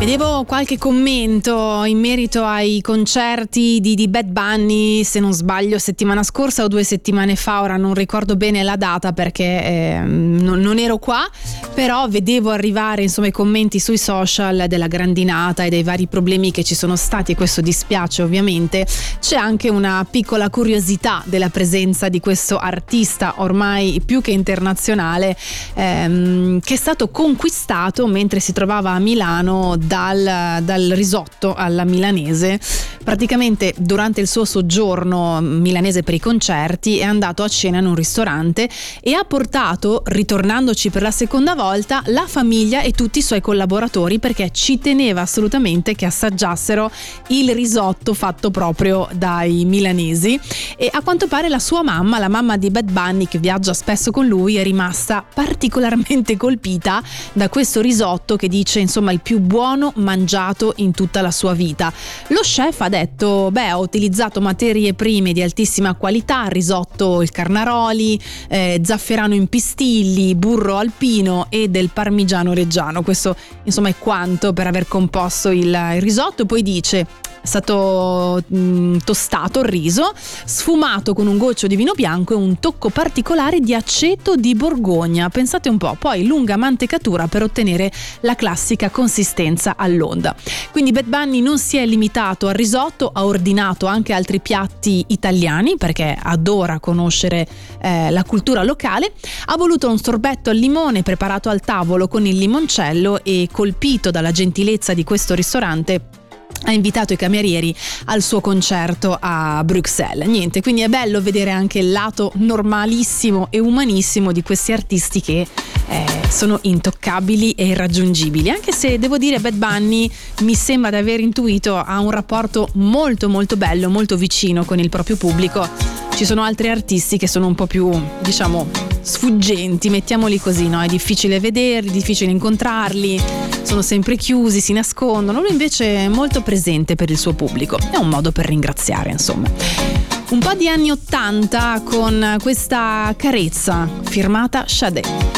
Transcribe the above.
Vedevo qualche commento in merito ai concerti di Bad Bunny, se non sbaglio settimana scorsa o 2 settimane fa, ora non ricordo bene la data perché non ero qua, però vedevo arrivare insomma i commenti sui social della grandinata e dei vari problemi che ci sono stati, e questo dispiace ovviamente. C'è anche una piccola curiosità della presenza di questo artista ormai più che internazionale, che è stato conquistato mentre si trovava a Milano dal risotto alla milanese. Praticamente durante il suo soggiorno milanese per i concerti è andato a cena in un ristorante e ha portato, ritornandoci per la seconda volta, la famiglia e tutti i suoi collaboratori, perché ci teneva assolutamente che assaggiassero il risotto fatto proprio dai milanesi. E a quanto pare la sua mamma, la mamma di Bad Bunny, che viaggia spesso con lui, è rimasta particolarmente colpita da questo risotto, che dice insomma il più buono mangiato in tutta la sua vita. Lo chef ha detto: ho utilizzato materie prime di altissima qualità, risotto il carnaroli, zafferano in pistilli, burro alpino e del parmigiano reggiano. Questo insomma è quanto per aver composto il risotto. Poi dice: è stato tostato il riso, sfumato con un goccio di vino bianco e un tocco particolare di aceto di Borgogna. Pensate un po', poi lunga mantecatura per ottenere la classica consistenza all'onda. Quindi Bad Bunny non si è limitato al risotto, ha ordinato anche altri piatti italiani perché adora conoscere la cultura locale. Ha voluto un sorbetto al limone preparato al tavolo con il limoncello e, colpito dalla gentilezza di questo ristorante, ha invitato i camerieri al suo concerto a Bruxelles. Niente, quindi è bello vedere anche il lato normalissimo e umanissimo di questi artisti che sono intoccabili e irraggiungibili, anche se devo dire Bad Bunny mi sembra di aver intuito ha un rapporto molto molto bello, molto vicino con il proprio pubblico. Ci sono altri artisti che sono un po' più, diciamo, sfuggenti, mettiamoli così, no? È difficile vederli, difficile incontrarli, sono sempre chiusi, si nascondono. Lui invece è molto presente per il suo pubblico, è un modo per ringraziare, insomma. Un po' di anni '80 con questa Carezza firmata Sade.